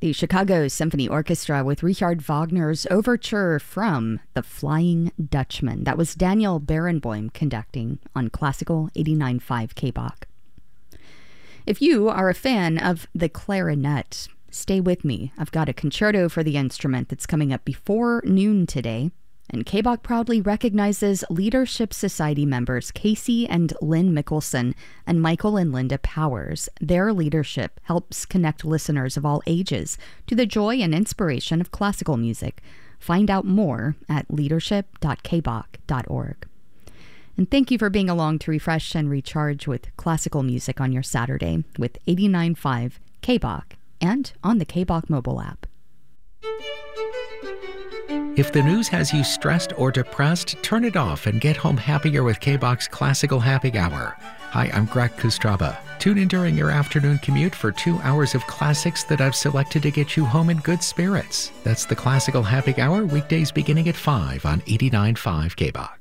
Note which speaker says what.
Speaker 1: The Chicago Symphony Orchestra with Richard Wagner's overture from The Flying Dutchman. That was Daniel Barenboim conducting on Classical 89.5 KBOK. If you are a fan of the clarinet, stay with me. I've got a concerto for the instrument that's coming up before noon today. And KBOK proudly recognizes Leadership Society members Casey and Lynn Mickelson and Michael and Linda Powers. Their leadership helps connect listeners of all ages to the joy and inspiration of classical music. Find out more at leadership.kbok.org. And thank you for being along to refresh and recharge with classical music on your Saturday with 89.5 KBOK and on the KBOK mobile app.
Speaker 2: If the news has you stressed or depressed, turn it off and get home happier with KBOK's Classical Happy Hour. Hi, I'm Greg Kustraba. Tune in during your afternoon commute for 2 hours of classics that I've selected to get you home in good spirits. That's the Classical Happy Hour, weekdays beginning at 5 on 89.5 KBOK.